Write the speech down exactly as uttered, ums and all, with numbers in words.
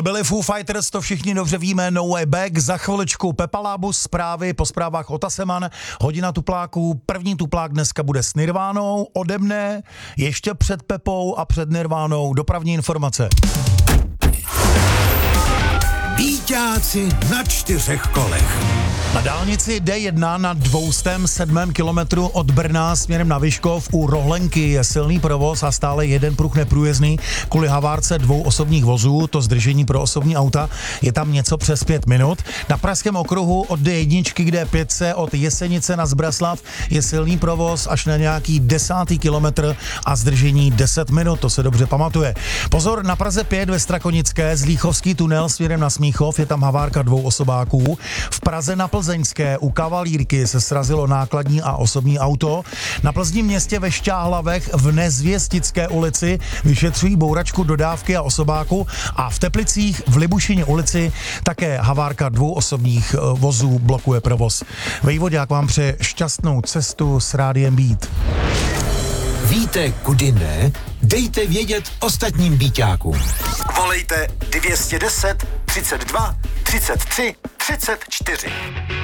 byli Foo Fighters, to všichni dobře víme, No Way Back, za chviličku Pepa Lábus, zprávy, po zprávách Ota Seman, hodina tupláků, první tuplák dneska bude s Nirvánou, ode mne, ještě před Pepou a před Nirvánou, dopravní informace. Víťáci na čtyřech kolech. Na dálnici D jedna na dvě stě sedm kilometrů od Brna směrem na Vyškov u Rohlenky je silný provoz a stále jeden pruh neprůjezdný kvůli havárce dvou osobních vozů, to zdržení pro osobní auta je tam něco přes pět minut. Na Pražském okruhu od D jedna k D pět od Jesenice na Zbraslav je silný provoz až na nějaký desátý kilometr a zdržení deset minut, to se dobře pamatuje. Pozor, na Praze pět ve Strakonické, Zlíchovský tunel směrem na Smíchov, je tam havárka dvou osobáků. V Praze na Plzeňské u Kavalírky se srazilo nákladní a osobní auto. Na Plzním městě ve Šťáhlavech v Nezvěstické ulici vyšetřují bouračku dodávky a osobáku a v Teplicích v Libušině ulici také havárka dvou osobních vozů blokuje provoz. Vejvodák vám přeje šťastnou cestu s Rádiem Beat. Víte, kudy ne? Dejte vědět ostatním Víťákům. Volejte dvě stě deset, třicet dva, třicet tři, třicet čtyři.